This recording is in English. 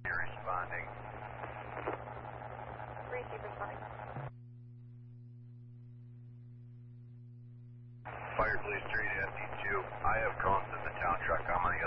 Responding. Receive responding. Fire Police 3 to FD2. I have calls in the town truck on my